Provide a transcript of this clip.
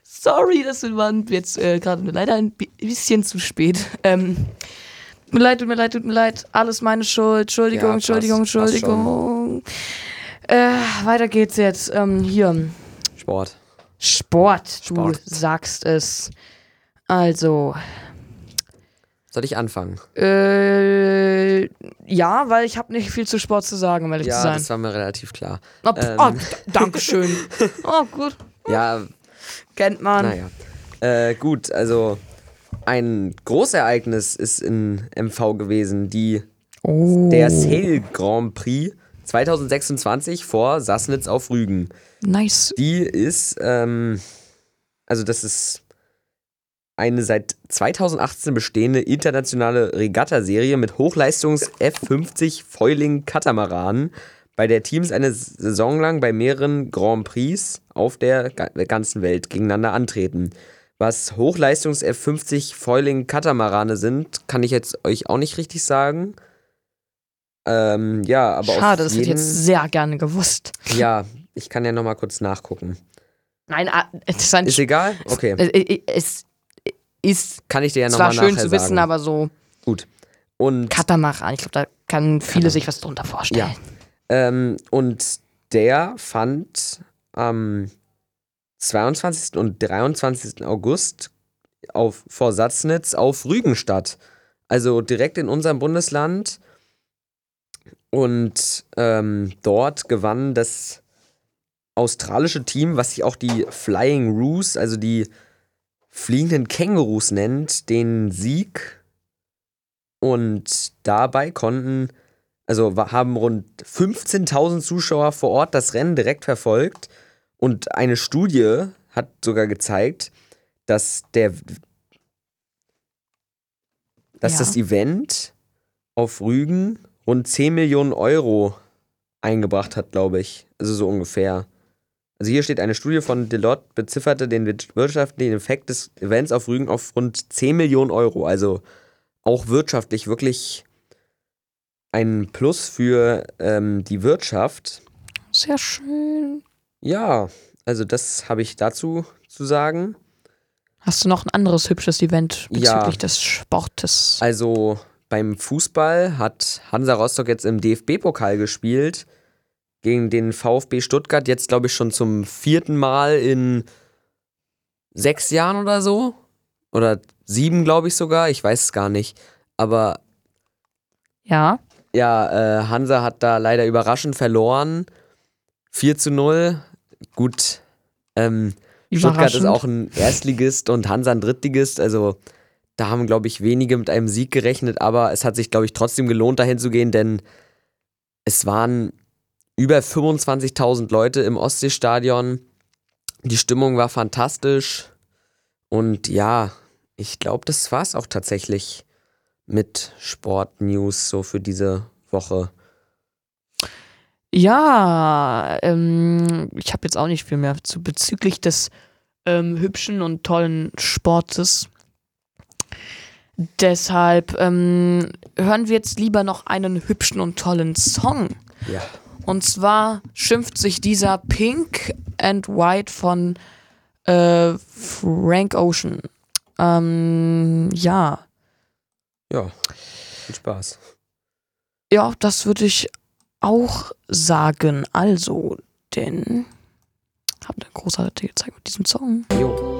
Sorry, das war jetzt gerade leider ein bisschen zu spät. Tut mir leid. Alles meine Schuld. Entschuldigung. Weiter geht's jetzt. Hier. Sport. Du sagst es. Also. Soll ich anfangen? Ja, weil ich habe nicht viel zu Sport zu sagen, um ehrlich zu sein. Ja, das war mir relativ klar. Dankeschön. Oh, gut. Ja. Kennt man. Naja. Gut, also ein Großereignis ist in MV gewesen, der Sail Grand Prix 2026 vor Sassnitz auf Rügen. Nice. Die ist, das ist eine seit 2018 bestehende internationale Regattaserie mit Hochleistungs F50 Foiling Katamaranen, bei der Teams eine Saison lang bei mehreren Grand Prix auf der ganzen Welt gegeneinander antreten. Was Hochleistungs F50 Foiling Katamarane sind, kann ich jetzt euch auch nicht richtig sagen. Aber schade, das hätte ich jetzt sehr gerne gewusst. Ja, ich kann ja nochmal kurz nachgucken. Nein, ist egal? Okay. Es ist kann ich dir ja nochmal nachher sagen. Zwar schön zu wissen, aber so. Gut. Und Katamaran, ich glaube, da kann viele sich was drunter vorstellen. Ja. Und der fand am 22. und 23. August vor Sassnitz auf Rügen statt. Also direkt in unserem Bundesland. Und dort gewann das australische Team, was sich auch die Flying Roos, also die fliegenden Kängurus nennt, den Sieg. Und dabei haben rund 15.000 Zuschauer vor Ort das Rennen direkt verfolgt. Und eine Studie hat sogar gezeigt, dass das Event auf Rügen rund 10 Millionen Euro eingebracht hat, glaube ich. Also so ungefähr. Also hier steht, eine Studie von Deloitte bezifferte den wirtschaftlichen Effekt des Events auf Rügen auf rund 10 Millionen Euro. Also auch wirtschaftlich wirklich ein Plus für die Wirtschaft. Sehr schön. Ja, also das habe ich dazu zu sagen. Hast du noch ein anderes hübsches Event bezüglich des Sportes? Also beim Fußball hat Hansa Rostock jetzt im DFB-Pokal gespielt gegen den VfB Stuttgart. Jetzt glaube ich schon zum 4. Mal in 6 Jahren oder so. Oder 7, glaube ich sogar. Ich weiß es gar nicht. Aber ja, Hansa hat da leider überraschend verloren. 4-0. Gut, Stuttgart ist auch ein Erstligist und Hansa ein Drittligist. Also da haben, glaube ich, wenige mit einem Sieg gerechnet. Aber es hat sich, glaube ich, trotzdem gelohnt, dahin zu gehen. Denn es waren über 25.000 Leute im Ostseestadion. Die Stimmung war fantastisch. Und ja, ich glaube, das war es auch tatsächlich mit Sportnews so für diese Woche. Ja, ich habe jetzt auch nicht viel mehr bezüglich des hübschen und tollen Sportes. Deshalb hören wir jetzt lieber noch einen hübschen und tollen Song. Ja. Und zwar schimpft sich dieser Pink and White von Frank Ocean. Ja. Ja, viel Spaß. Ja, das würde ich auch sagen. Also, denn habt eine großartige Zeit mit diesem Song. Jo.